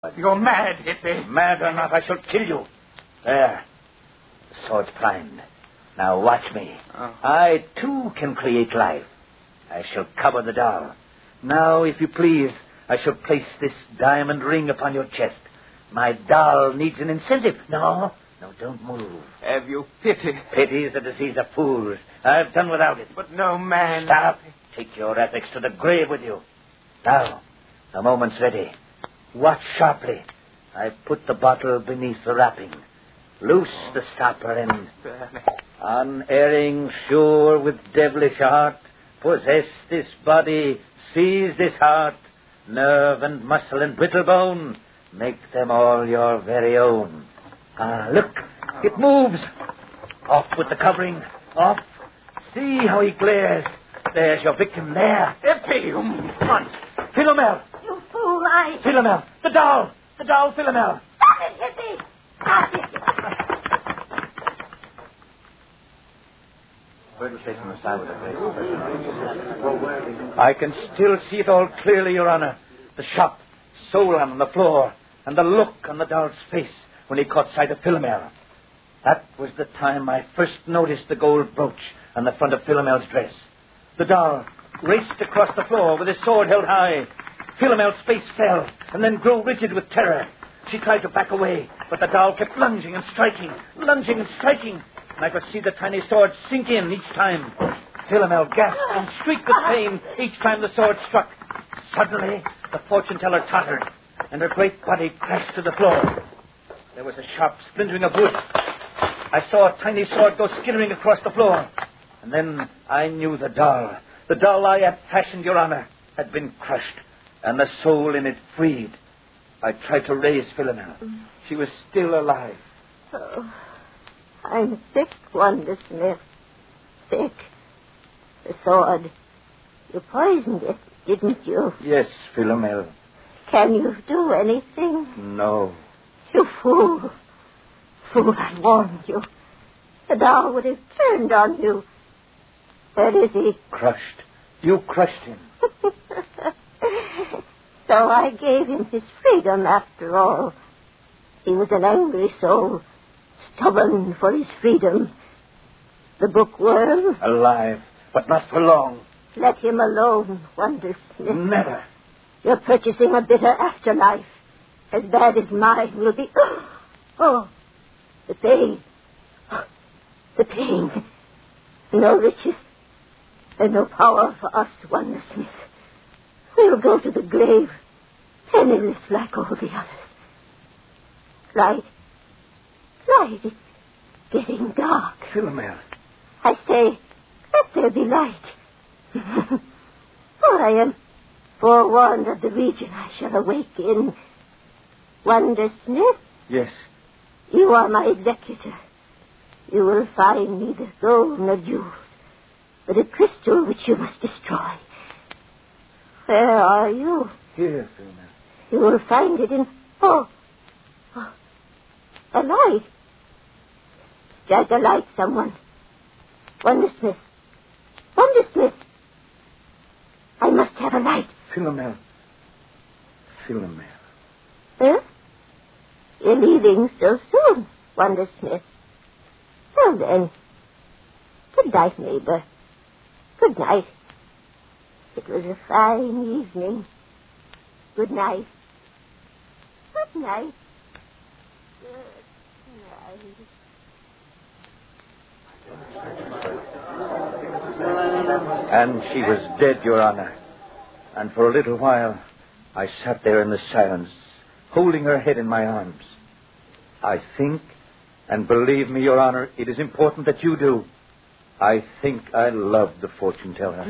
You're mad, Hippie. Mad or not, I shall kill you. There. The sword's primed. Now watch me. Oh. I, too, can create life. I shall cover the doll. Now, if you please, I shall place this diamond ring upon your chest. My doll needs an incentive. No, don't move. Have you pity? Pity is a disease of fools. I've done without it. But no man... Stop. Take your ethics to the grave with you. Now, the moment's ready. Watch sharply. I put the bottle beneath the wrapping. Loose the stopper and... Unerring, sure with devilish art, possess this body, seize this heart, nerve and muscle and brittle bone, make them all your very own. Look, it moves. Off with the covering, off. See how he glares. There's your victim there. Hippie, you monster. Philomel. You fool, Philomel, the doll, Philomel. Stop it, Hippie! Stop it! I can still see it all clearly, Your Honor. The shop, Solon on the floor, and the look on the doll's face when he caught sight of Philomel. That was the time I first noticed the gold brooch on the front of Philomel's dress. The doll raced across the floor with his sword held high. Philomel's face fell and then grew rigid with terror. She tried to back away, but the doll kept lunging and striking. And I could see the tiny sword sink in each time. Philomel gasped and shrieked with pain each time the sword struck. Suddenly, the fortune teller tottered, and her great body crashed to the floor. There was a sharp splintering of wood. I saw a tiny sword go skittering across the floor. And then I knew the doll I had fashioned, Your Honor, had been crushed, and the soul in it freed. I tried to raise Philomel. She was still alive. Oh, I'm sick, Wonder Smith. Sick. The sword. You poisoned it, didn't you? Yes, Philomel. Can you do anything? No. You fool. Fool, I warned you. The doll would have turned on you. Where is he? Crushed. You crushed him. So I gave him his freedom after all. He was an angry soul, stubborn for his freedom. The bookworm? Alive, but not for long. Let him alone, Wonder Smith. Never. You're purchasing a bitter afterlife, as bad as mine will be. Oh, the pain. The pain. No riches and no power for us, Wonder Smith. We'll go to the grave, penniless like all the others. Light. It's getting dark. Philomel. I say, let there be light. For I am forewarned of the region I shall awake in. Wonder Smith? Yes. You are my executor. You will find neither gold nor jewels, but a crystal which you must destroy. Where are you? Here, Philomel. You will find it in... Oh, a light. Strike a light, someone. Wonder Smith. I must have a light. Philomel. Huh? You're leaving so soon, Wonder Smith. Well then, good night, neighbor. Good night. It was a fine evening. Good night. Good night. And she was dead, Your Honor. And for a little while, I sat there in the silence, holding her head in my arms. I think, and believe me, Your Honor, it is important that you do. I think I loved the fortune teller.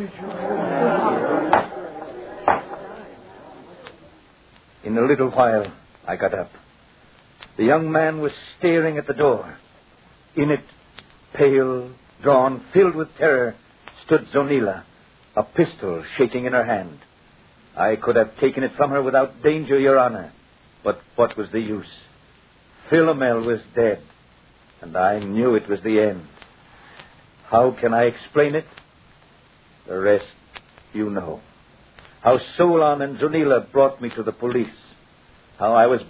In a little while, I got up. The young man was staring at the door. In it, pale, drawn, filled with terror, stood Zonila, a pistol shaking in her hand. I could have taken it from her without danger, Your Honor. But what was the use? Philomel was dead, and I knew it was the end. How can I explain it? The rest you know. How Solon and Zonila brought me to the police. how I was